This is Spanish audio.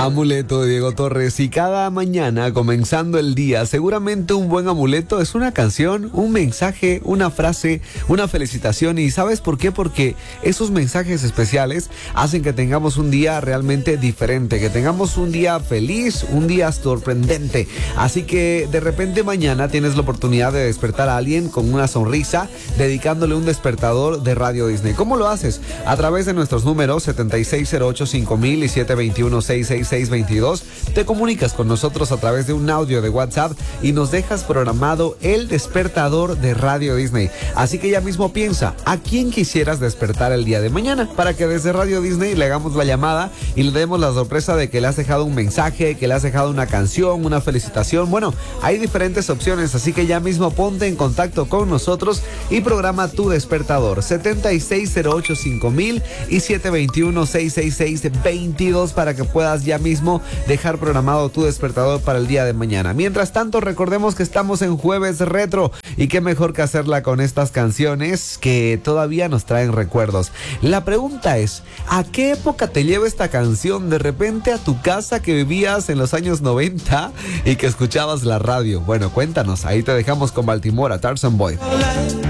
Amuleto de Diego Torres. Y cada mañana, comenzando el día, seguramente un buen amuleto es una canción, un mensaje, una frase, una felicitación. ¿Y sabes por qué? Porque esos mensajes especiales hacen que tengamos un día realmente diferente, que tengamos un día feliz, un día sorprendente. Así que de repente mañana tienes la oportunidad de despertar a alguien con una sonrisa, dedicándole un despertador de Radio Disney. ¿Cómo lo haces? A través de nuestros números 76085000 y 721-66622. Te comunicas con nosotros a través de un audio de WhatsApp y nos dejas programado el despertador de Radio Disney. Así que ya mismo piensa, ¿a quién quisieras despertar el día de mañana? Para que desde Radio Disney le hagamos la llamada y le demos la sorpresa de que le has dejado un mensaje, que le has dejado una canción, una felicitación. Bueno, hay diferentes opciones, así que ya mismo ponte en contacto con nosotros y programa tu despertador 76085000 y 721-666-22 para que puedas ya mismo dejar programado tu despertador para el día de mañana. Mientras tanto, recordemos que estamos en Jueves Retro y qué mejor que hacerla con estas canciones que todavía nos traen recuerdos. La pregunta es, ¿a qué época te lleva esta canción? De repente a tu casa que vivías en los años 90 y que escuchabas la radio. Bueno, cuéntanos, ahí te dejamos con Baltimora, Tarzan Boy.